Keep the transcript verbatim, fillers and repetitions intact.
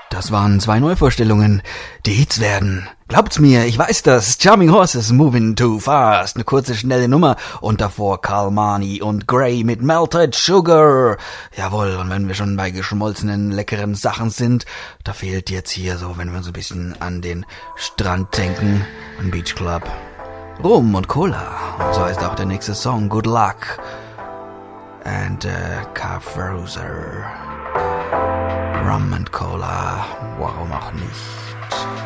Das waren zwei Neuvorstellungen, die Hits werden. Glaubt's mir, ich weiß das. Charming Horses, Moving Too Fast. Eine kurze, schnelle Nummer. Und davor Kalmani und Grey mit Melted Sugar. Jawohl, und wenn wir schon bei geschmolzenen, leckeren Sachen sind, da fehlt jetzt hier so, wenn wir so ein bisschen an den Strand denken, an Beach Club, Rum und Cola. Und so heißt auch der nächste Song, Good Luck. And uh, Carfroser. Rum and Cola, warum auch nicht?